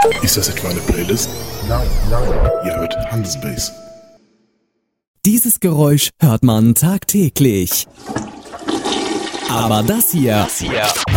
Ist das etwa eine Playlist? Nein. Ihr hört Handelsbase. Dieses Geräusch hört man tagtäglich. Aber das hier